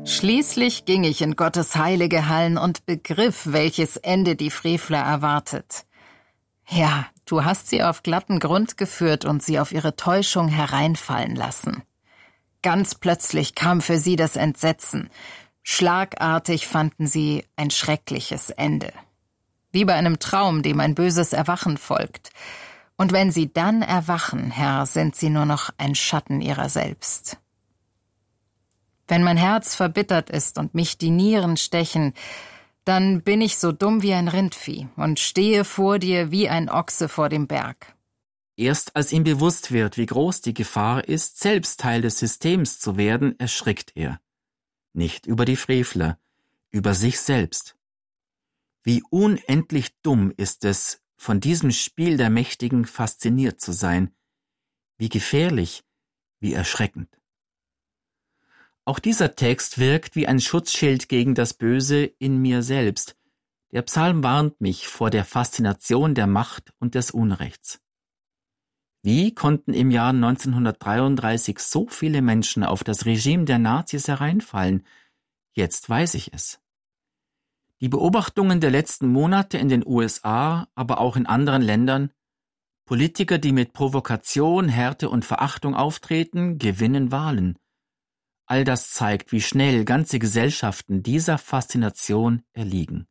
Schließlich ging ich in Gottes heilige Hallen und begriff, welches Ende die Frevler erwartet. Ja, du hast sie auf glatten Grund geführt und sie auf ihre Täuschung hereinfallen lassen. Ganz plötzlich kam für sie das Entsetzen. Schlagartig fanden sie ein schreckliches Ende. Wie bei einem Traum, dem ein böses Erwachen folgt. Und wenn sie dann erwachen, Herr, sind sie nur noch ein Schatten ihrer selbst. Wenn mein Herz verbittert ist und mich die Nieren stechen, dann bin ich so dumm wie ein Rindvieh und stehe vor dir wie ein Ochse vor dem Berg. Erst als ihm bewusst wird, wie groß die Gefahr ist, selbst Teil des Systems zu werden, erschrickt er. Nicht über die Frevler, über sich selbst. Wie unendlich dumm ist es, von diesem Spiel der Mächtigen fasziniert zu sein. Wie gefährlich, wie erschreckend. Auch dieser Text wirkt wie ein Schutzschild gegen das Böse in mir selbst. Der Psalm warnt mich vor der Faszination der Macht und des Unrechts. Wie konnten im Jahr 1933 so viele Menschen auf das Regime der Nazis hereinfallen? Jetzt weiß ich es. Die Beobachtungen der letzten Monate in den USA, aber auch in anderen Ländern, Politiker, die mit Provokation, Härte und Verachtung auftreten, gewinnen Wahlen. All das zeigt, wie schnell ganze Gesellschaften dieser Faszination erliegen.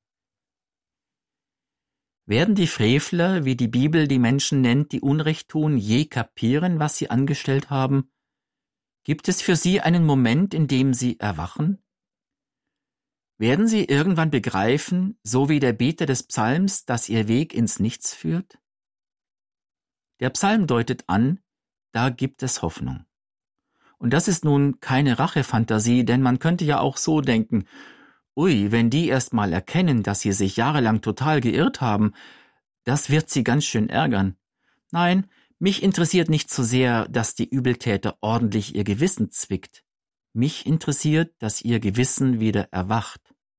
Werden die Frevler, wie die Bibel die Menschen nennt, die Unrecht tun, je kapieren, was sie angestellt haben? Gibt es für sie einen Moment, in dem sie erwachen? Werden sie irgendwann begreifen, so wie der Beter des Psalms, dass ihr Weg ins Nichts führt? Der Psalm deutet an, da gibt es Hoffnung. Und das ist nun keine Rachefantasie, denn man könnte ja auch so denken, ui, wenn die erst mal erkennen, dass sie sich jahrelang total geirrt haben, das wird sie ganz schön ärgern. Nein, mich interessiert nicht so sehr, dass die Übeltäter ordentlich ihr Gewissen zwickt. Mich interessiert, dass ihr Gewissen wieder erwacht.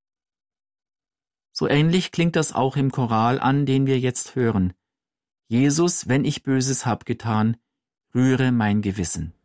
So ähnlich klingt das auch im Choral an, den wir jetzt hören. Jesus, wenn ich Böses hab getan, rühre mein Gewissen.